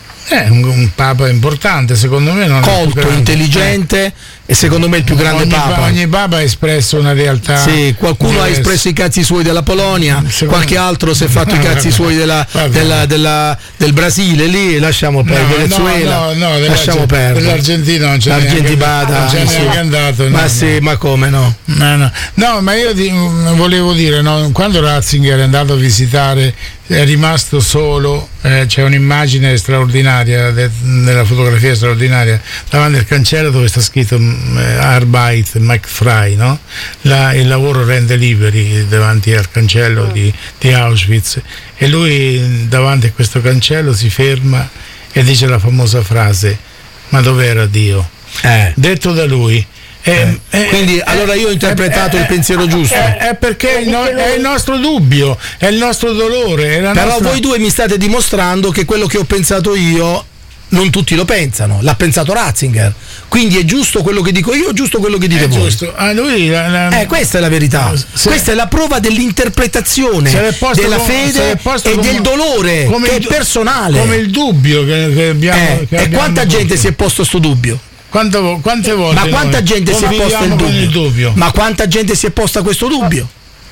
È un, un papa importante, secondo me non è il più Colto, grande. intelligente e secondo me il più grande ogni, papa. ogni papa ha espresso una realtà. Sì, qualcuno ha diversa. espresso i cazzi suoi della Polonia, Secondo- qualche altro si è fatto i No, cazzi vabbè. suoi della, Vabbè. della- della- del Brasile, lì lasciamo perdere, No, Venezuela, no, no, dell'Arge- lasciamo perdere. dell'Argentina non c'è L'Argentina, neanche- non c'è sì. neanche andato, ma no, sì, no. ma come no? No, no. No, ma io ti- volevo dire, no, quando Ratzinger è andato a visitare, è rimasto solo, eh, c'è un'immagine straordinaria, de- della fotografia straordinaria, davanti al cancello dove sta scritto mm, eh, Arbeit macht frei, no? La- il lavoro rende liberi, davanti al cancello di, di Auschwitz. E lui davanti a questo cancello si ferma e dice la famosa frase: ma dov'era Dio? Eh. Detto da lui. Eh, eh, Quindi allora io ho interpretato eh, il pensiero giusto. È, è perché è il, no- Lo dice è il lui. nostro dubbio, è il nostro dolore. È la Però nostra- voi due mi state dimostrando che quello che ho pensato io non tutti lo pensano, l'ha pensato Ratzinger. Quindi è giusto quello che dico io, giusto quello che dite è voi. giusto. Ah, lui, la- la- Eh, questa è la verità. Se- Questa è la prova dell'interpretazione se l'è posto della come- se fede l'è posto e come- del dolore come che il è du- personale. come il dubbio che, che abbiamo. Eh, che e abbiamo quanta posto. gente si è posto sto dubbio? Quante, vo- quante volte? Ma quanta noi gente si è posta conviviamo il con dubbio? il dubbio? Ma quanta gente si è posta questo dubbio?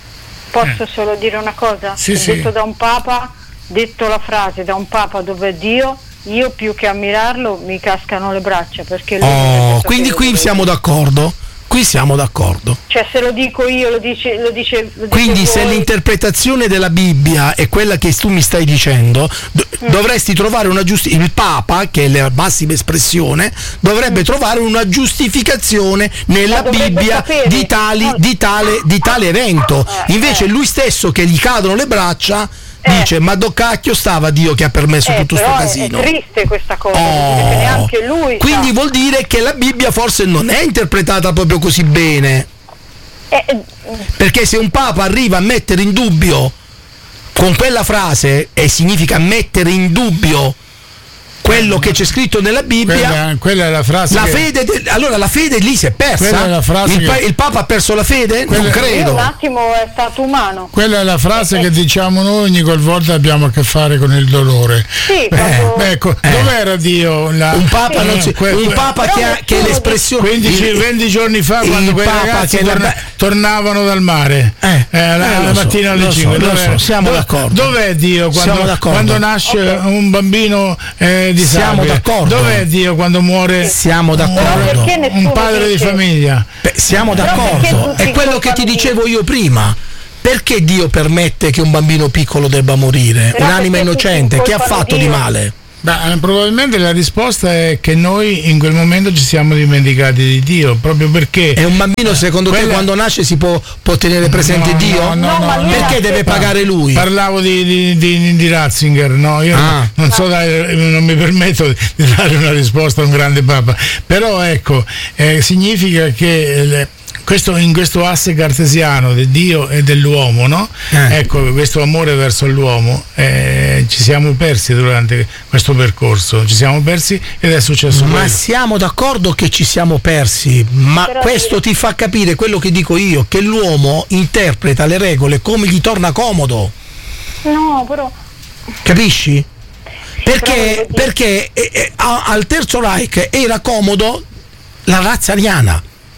Posso solo dire una cosa? Sì, È sì. detto da un papa, detto la frase da un papa dove è Dio, io più che ammirarlo mi cascano le braccia perché lui deve Oh, sapere quindi qui dove- siamo d'accordo. Qui siamo d'accordo. Cioè se lo dico io lo dice lo dice, lo dice Quindi se voi. l'interpretazione della Bibbia è quella che tu mi stai dicendo, do- Mm. dovresti trovare una giustificazione. Il Papa, che è la massima espressione, dovrebbe trovare una giustificazione nella Ma dovrebbe Bibbia sapere. di, tali, No. di, tale, di tale evento. Eh, Invece eh. lui stesso, che gli cadono le braccia, Eh. dice: ma do cacchio stava Dio che ha permesso Eh, tutto sto però è- casino. È triste questa cosa, Oh. perché neanche lui Quindi sa. vuol dire che la Bibbia forse non è interpretata proprio così bene. Eh, eh, Perché se un papa arriva a mettere in dubbio con quella frase, e significa mettere in dubbio quello che c'è scritto nella Bibbia, quella, quella è la frase la che... fede de... allora la fede lì si è persa. Quella è la frase il, pa... che... il Papa ha perso la fede? Quella... Non credo. Un attimo è stato umano. Quella è la frase eh, che diciamo noi ogni qualvolta abbiamo a che fare con il dolore. Sì, eh, beh, ecco, eh. dov'era Dio? La... Un Papa, sì. non si... que... un Papa che, ha... che è l'espressione quindici venti giorni fa, quando quei ragazzi che torna... la... tornavano dal mare eh. Eh, la, eh, la mattina so, alle cinque. So, so. Siamo Dov- d'accordo. Dov'è Dio quando, quando nasce okay. un bambino eh, disabile? Siamo d'accordo. Dov'è Dio quando muore? Siamo d'accordo. Un, un padre di famiglia. Beh, siamo d'accordo. È quello che ti dicevo io prima. Perché Dio permette che un bambino piccolo debba morire? Però un'anima innocente, che ha fatto di male? Beh, probabilmente la risposta è che noi in quel momento ci siamo dimenticati di Dio, proprio perché... E un bambino secondo quella... te quando nasce si può, può tenere presente no, Dio? No, no, no, no, perché no, deve no. pagare lui? Parlavo di, di, di, di Ratzinger, no? Io ah. non so dare, non mi permetto di dare una risposta a un grande papa, però ecco, eh, significa che... Le, Questo, in questo asse cartesiano di Dio e dell'uomo, no? Eh. Ecco, questo amore verso l'uomo, eh, ci siamo persi durante questo percorso, ci siamo persi ed è successo ma quello. Siamo d'accordo che ci siamo persi, ma però questo ti fa capire quello che dico io, che l'uomo interpreta le regole come gli torna comodo. No, però... Capisci? Perché, perché eh, eh, al Terzo Reich era comodo la razza ariana.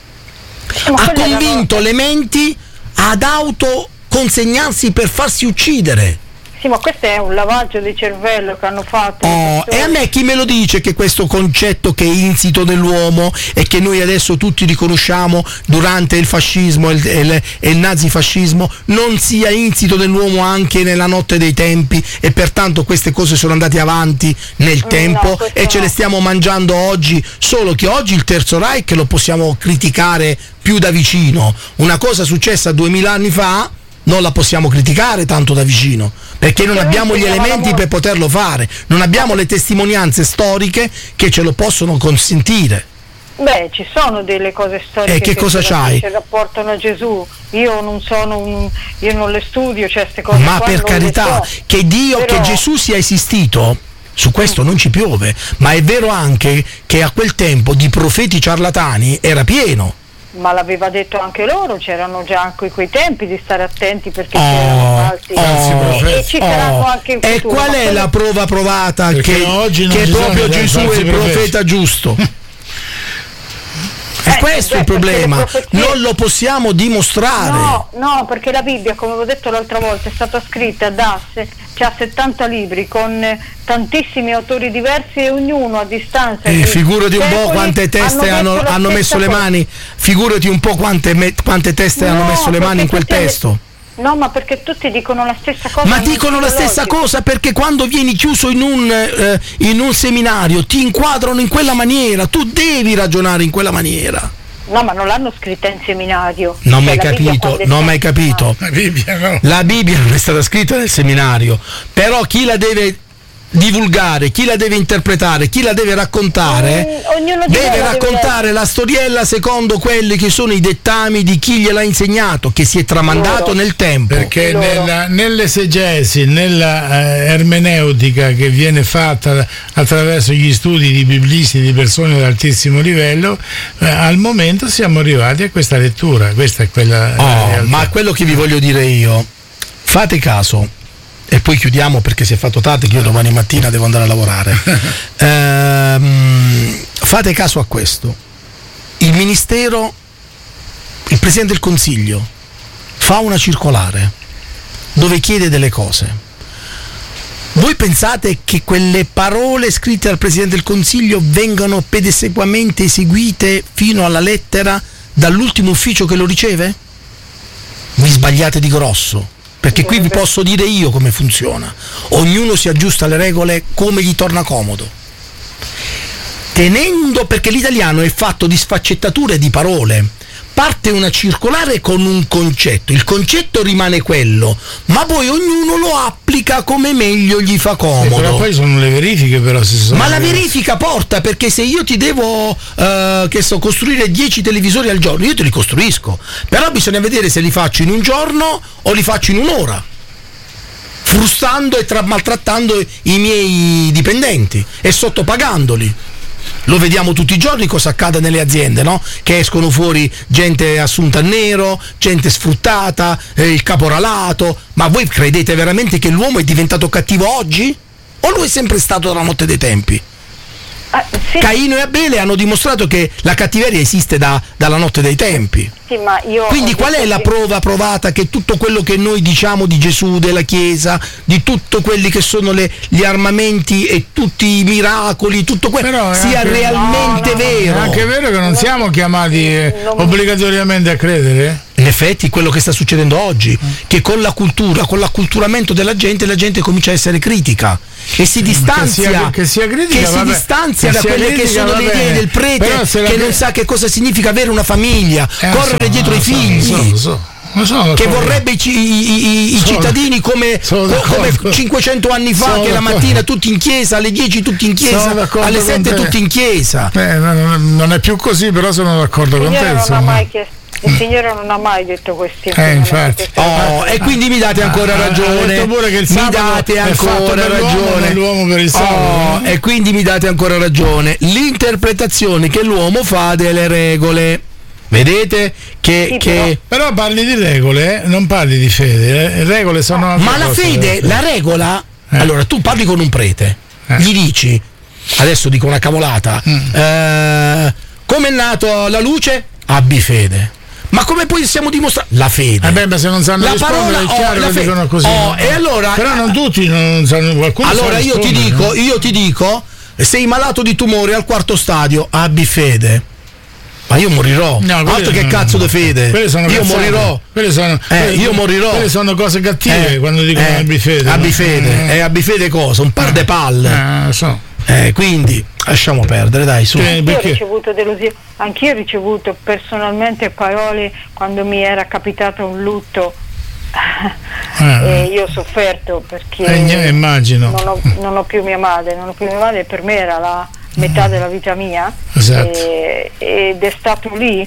Ha convinto le menti ad autoconsegnarsi per farsi uccidere. Sì, ma questo è un lavaggio di cervello che hanno fatto. Oh, e a me chi me lo dice che questo concetto che è insito nell'uomo e che noi adesso tutti riconosciamo durante il fascismo e il, il, il nazifascismo non sia insito nell'uomo anche nella notte dei tempi, e pertanto queste cose sono andate avanti nel tempo no, e ce no. le stiamo mangiando oggi, solo che oggi il Terzo Reich lo possiamo criticare più da vicino. Una cosa successa duemila anni fa non la possiamo criticare tanto da vicino, perché non abbiamo gli elementi per poterlo fare, non abbiamo le testimonianze storiche che ce lo possono consentire. Beh, ci sono delle cose storiche e che, che cosa c'hai? che rapportano a Gesù. Io non sono un, io non le studio, cioè queste cose. Ma per carità, so. Che Dio, però... che Gesù sia esistito, su questo non ci piove, ma è vero anche che a quel tempo di profeti ciarlatani era pieno. Ma l'aveva detto anche loro, c'erano già anche quei tempi di stare attenti, perché oh, c'erano falsi oh, e, e ci saranno oh, anche in futuro. E qual è la prova provata perché che, oggi che proprio Gesù è il profeta giusto? È eh, questo beh, il problema, profezie... non lo possiamo dimostrare. No, no, perché la Bibbia, come avevo detto l'altra volta, è stata scritta da c'ha settanta libri con tantissimi autori diversi e ognuno a distanza. Eh, figurati un po' quante teste hanno, hanno, hanno messo le mani, figurati un po' quante, me, quante teste no, hanno messo le mani in quel testo. No, ma perché tutti dicono la stessa cosa. Ma dicono la stessa logico. cosa perché quando vieni chiuso in un, eh, in un seminario ti inquadrano in quella maniera, tu devi ragionare in quella maniera. No, ma non l'hanno scritta in seminario. Non mi hai capito, non mi hai capito. La Bibbia, no. La Bibbia non è stata scritta nel seminario, però chi la deve divulgare, chi la deve interpretare, chi la deve raccontare, mm, deve raccontare deve... la storiella secondo quelli che sono i dettami di chi gliel'ha insegnato, che si è tramandato loro. nel tempo. Perché nella, nell'esegesi, nella eh, ermeneutica che viene fatta attraverso gli studi di biblisti, di persone di altissimo livello, eh, al momento siamo arrivati a questa lettura. Questa è quella. Oh, ma quello che vi voglio dire io, fate caso. E poi chiudiamo perché si è fatto tardi, che io domani mattina devo andare a lavorare. ehm, fate caso a questo. Il Ministero, il Presidente del Consiglio fa una circolare dove chiede delle cose. Voi pensate che quelle parole scritte dal Presidente del Consiglio vengano pedissequamente eseguite fino alla lettera dall'ultimo ufficio che lo riceve? Vi sbagliate di grosso. Perché qui vi posso dire io come funziona. Ognuno si aggiusta alle regole come gli torna comodo. Tenendo, perché l'italiano è fatto di sfaccettature di parole. Parte una circolare con un concetto, il concetto rimane quello, ma poi ognuno lo applica come meglio gli fa comodo. Sì, però poi sono le verifiche, però si sono. Ma la verifica porta, perché se io ti devo uh, che so, costruire dieci televisori al giorno, io te li costruisco, però bisogna vedere se li faccio in un giorno o li faccio in un'ora. frustando e tra- maltrattando i miei dipendenti e sottopagandoli. Lo vediamo tutti i giorni cosa accade nelle aziende, no? Che escono fuori gente assunta a nero, gente sfruttata, eh, il caporalato. Ma voi credete veramente che l'uomo è diventato cattivo oggi? O lui è sempre stato dalla notte dei tempi? Ah, sì. Caino e Abele hanno dimostrato che la cattiveria esiste da, dalla notte dei tempi. Sì, ma io Quindi qual è la prova provata che tutto quello che noi diciamo di Gesù, della Chiesa, di tutto quelli che sono le, gli armamenti e tutti i miracoli, tutto quello sia anche, realmente no, no, vero? È anche vero che non siamo chiamati eh, non... obbligatoriamente a credere? In effetti quello che sta succedendo oggi, che con la cultura, con l'acculturamento della gente, la gente comincia a essere critica e si distanzia, che sia, che sia critica, che si vabbè, distanzia che da sia quelle critica, che sono va le bene. idee del prete, Però che la... non sa che cosa significa avere una famiglia, eh, correre so, dietro no, i so, figli. Lo so, lo so. Lo so, che vorrebbe i, i, i, i cittadini come, come cinquecento anni fa, che la mattina tutti in chiesa, alle dieci tutti in chiesa, alle sette tutti in chiesa. Eh, non, non è più così, però sono d'accordo con te. Non insomma. ha mai chiesto. Il Signore non ha mai detto questi. Eh, infatti. Oh, e quindi mi date ancora ragione. Ha pure che il mi date ancora ragione. L'uomo per il sabato, oh, no? E quindi mi date ancora ragione. L'interpretazione che l'uomo fa delle regole. Vedete che, sì, che... Però parli di regole, eh? Non parli di fede. Le regole sono. Ma la fede, la regola. Eh. Allora, tu parli con un prete, eh. gli dici, adesso dico una cavolata, mm. eh, come è nato la luce? Abbi fede. Ma come poi possiamo dimostrare? La fede. Eh beh, ma se non sanno la rispondere parola, è chiaro oh, che fe- dicono così. Oh, no? e allora, però non tutti non sanno, qualcuno allora io ti dico, no? io ti dico, sei malato di tumore al quarto stadio, abbi fede. Ma io morirò. No, altro che cazzo di fede. Io cazzate. morirò. Quelle sono, eh, quelle, io morirò. Quelle sono cose cattive eh, quando dicono eh, abbi fede. Abbi no? fede. E eh, abbi fede cosa? Un par eh, de palle. Eh, so. eh, quindi lasciamo perdere, dai, su. Anch'io ho ricevuto delusioni, anch'io ho ricevuto personalmente parole quando mi era capitato un lutto. Eh, e io ho sofferto perché eh, immagino. Non, ho, non ho più mia madre, non ho più mia madre, per me era la metà della vita mia. Esatto. e, ed è stato lì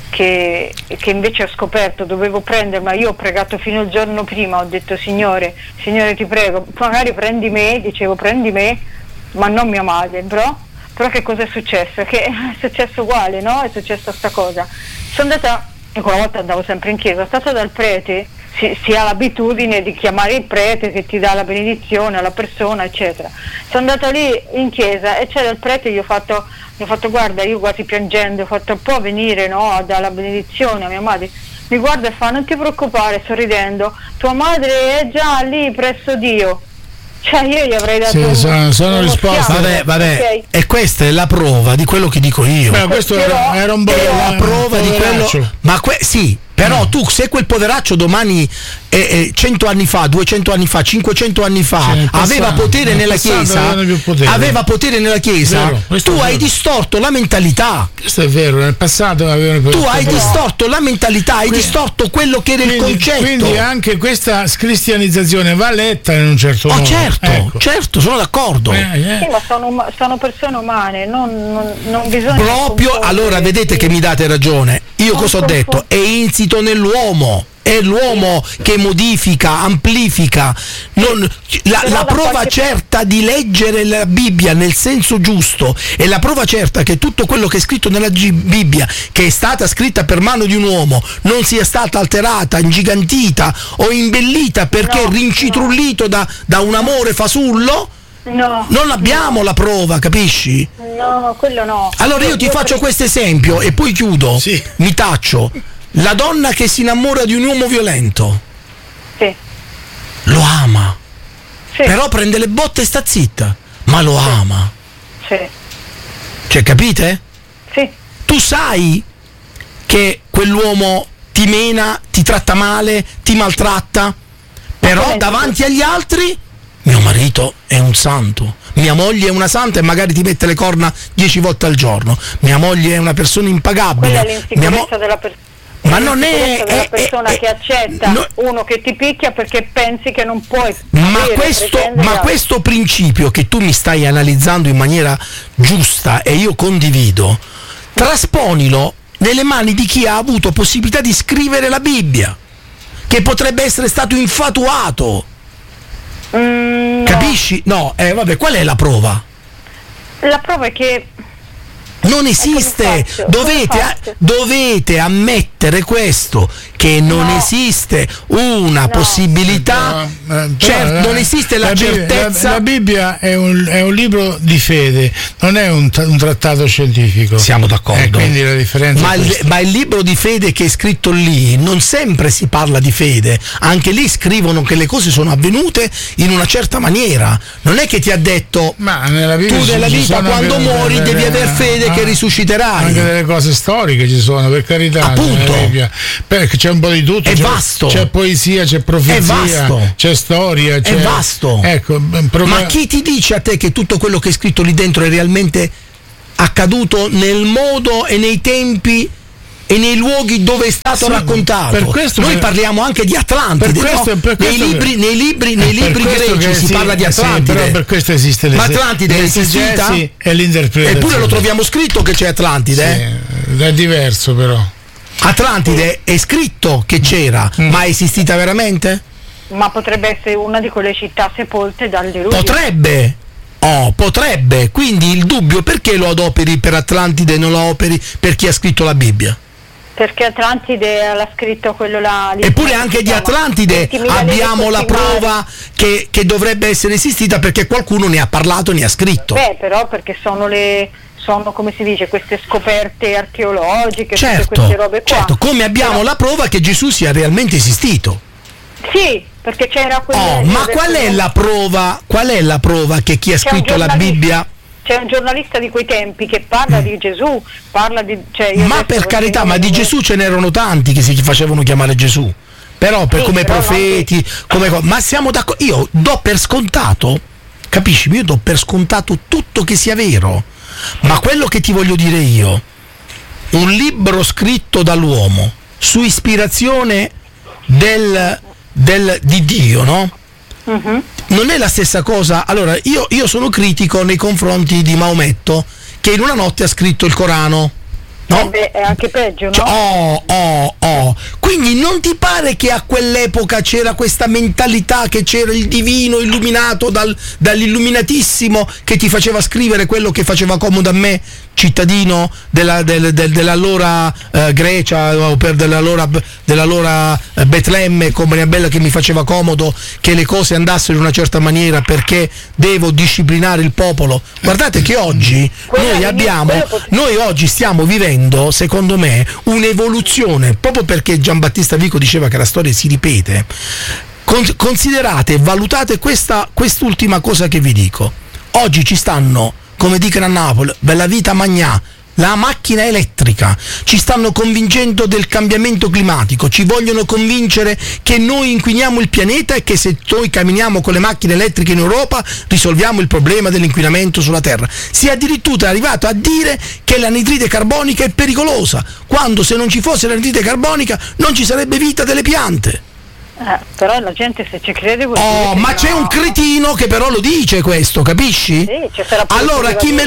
che, che invece ho scoperto, dovevo prendermi, io ho pregato fino al giorno prima, ho detto Signore, Signore ti prego, magari prendi me, dicevo prendi me, ma non mia madre, bro. Però che cosa è successo? Che è successo uguale, no? È successa sta cosa. Sono andata, e quella volta andavo sempre in chiesa, sono stata dal prete, si, si ha l'abitudine di chiamare il prete che ti dà la benedizione alla persona, eccetera. Sono andata lì in chiesa e c'era il prete, gli ho fatto, gli ho fatto guarda, io quasi piangendo, ho fatto può venire, no, a dare la benedizione a mia madre. Mi guarda e fa non ti preoccupare, sorridendo, tua madre è già lì presso Dio. Cioè io gli avrei dato sì, un, sono, sono risposte. Vabbè, vabbè. Okay. E questa è la prova di quello che dico io. Beh, questo Però, era, era un È la buon prova di quello. Ma que- sì, però mm. tu se quel poveraccio domani eh, eh, cento anni fa, duecento anni fa, cinquecento anni fa sì, aveva passato, potere nella chiesa, potere. aveva potere nella chiesa, vero, tu hai distorto la mentalità. Questo è vero, nel passato avevano tu hai distorto la mentalità, hai quindi, distorto quello che era quindi, il concetto. Quindi anche questa cristianizzazione va letta in un certo oh, modo. Certo, ecco. certo, sono d'accordo. Eh, eh. Sì, ma sono, sono persone umane, non, non, non bisogna proprio, allora vedete che mi date ragione. Io cosa ho detto? È insito nell'uomo. È l'uomo che modifica, amplifica. Non, la, la prova certa di leggere la Bibbia nel senso giusto e la prova certa che tutto quello che è scritto nella G- Bibbia, che è stata scritta per mano di un uomo, non sia stata alterata, ingigantita o imbellita perché no, rincitrullito no. da, da un amore fasullo. No, non abbiamo no. la prova, capisci? No, quello no. Allora io ti io faccio pre- questo esempio e poi chiudo. Sì. Mi taccio. La donna che si innamora di un uomo violento. Sì. Lo ama. Sì. Però prende le botte e sta zitta. Ma lo sì. ama. Sì. Cioè, capite? Sì. Tu sai che quell'uomo ti mena, ti tratta male, ti maltratta. Però davanti agli altri mio marito è un santo, mia moglie è una santa e magari ti mette le corna dieci volte al giorno, mia moglie è una persona impagabile. Quella è l'insicurezza mo- della persona. Ma non è, della è persona è, che accetta no, uno che ti picchia perché pensi che non puoi. Ma questo, ma questo principio che tu mi stai analizzando in maniera giusta e io condivido, trasponilo nelle mani di chi ha avuto possibilità di scrivere la Bibbia, che potrebbe essere stato infatuato. Mm, no. Capisci? No, eh, vabbè, qual è la prova? La prova è che non esiste, dovete, a, dovete ammettere questo, che non No. esiste una No. possibilità, No, eh, certo, però, non esiste la, la Bibbia- certezza. La, la Bibbia è un, è un libro di fede, non è un, un trattato scientifico. Siamo d'accordo. E quindi la differenza Ma è il, questa. ma il libro di fede che è scritto lì non sempre si parla di fede, anche lì scrivono che le cose sono avvenute in una certa maniera. Non è che ti ha detto Ma nella Bibbia tu ci- nella ci vita sono quando anche muori delle- devi aver fede ah, che risusciterai. Anche delle cose storiche ci sono, per carità. Appunto. nella Bibbia. Perché c'è un po' di tutto. È c'è, vasto. C'è poesia, c'è È profezia, vasto. c'è storia. C'è, È vasto. Ecco, prov- Ma chi ti dice a te che tutto quello che è scritto lì dentro è realmente accaduto nel modo e nei tempi e nei luoghi dove è stato Sì, raccontato? per questo Noi che- parliamo anche di Atlantide, per questo- no? per nei, questo libri, che- nei libri, nei Eh, per libri questo greci che si sì, parla di eh sì, Atlantide. però per questo esiste Ma l'es- Atlantide è esistita? l'esegesi e l'interpretazione. Eppure lo troviamo scritto che c'è Atlantide. eh? Sì, è diverso però. Atlantide è scritto che c'era, Mm. ma è esistita veramente? ma potrebbe essere una di quelle città sepolte dal diluvio. Potrebbe. Oh, potrebbe. Quindi il dubbio, perché lo adoperi per Atlantide e non lo adoperi per chi ha scritto la Bibbia? Perché Atlantide l'ha scritto quello là. lì, Eppure come anche si di chiama? Atlantide ventimila abbiamo leghe la sotto i mari. prova che, che dovrebbe essere esistita perché qualcuno ne ha parlato e ne ha scritto. Beh, però perché sono le sono come si dice queste scoperte archeologiche, tutte certo, queste robe qua. certo, come abbiamo Però- la prova che Gesù sia realmente esistito. Sì, perché c'era quella. Oh, ma qual è la prova? Qual è la prova che chi ha C'è un scritto la giornalista- Bibbia? C'è un giornalista di quei tempi che parla di Gesù, parla di. Cioè io Ma adesso per non carità, so ma di come- Gesù ce n'erano tanti che si facevano chiamare Gesù. Però per Sì, come però profeti, come co- ma siamo d'accordo. Io do per scontato, capisci? Io do per scontato tutto che sia vero. Ma quello che ti voglio dire io, un libro scritto dall'uomo su ispirazione del, del- di Dio, no? Mhm. Non è la stessa cosa. Allora, io, io sono critico nei confronti di Maometto, che in una notte ha scritto il Corano, no? Eh beh, è anche peggio, no? Cioè, oh, oh, oh. Quindi non ti pare che a quell'epoca c'era questa mentalità, che c'era il divino illuminato dal, dall'illuminatissimo che ti faceva scrivere quello che faceva comodo a me, cittadino della, del, del, dell'allora eh, Grecia o per dell'allora, dell'allora eh, Betlemme, come bella che mi faceva comodo che le cose andassero in una certa maniera perché devo disciplinare il popolo. Guardate che oggi Quello noi è- abbiamo, quello pot- noi oggi stiamo vivendo, secondo me, un'evoluzione, proprio perché Giambattista Vico diceva che la storia si ripete. Con- considerate, valutate questa, quest'ultima cosa che vi dico. Oggi ci stanno, come dicono a Napoli, bella vita magnà, la macchina elettrica, ci stanno convincendo del cambiamento climatico, ci vogliono convincere che noi inquiniamo il pianeta e che se noi camminiamo con le macchine elettriche in Europa risolviamo il problema dell'inquinamento sulla Terra. Si è addirittura arrivato a dire che l'anidride carbonica è pericolosa, quando se non ci fosse l'anidride carbonica non ci sarebbe vita delle piante. Eh, però la gente se ci crede vuol Oh, dire che ma no. c'è un cretino che però lo dice questo, capisci? Sì, c'è sarà pure Allora chi chi me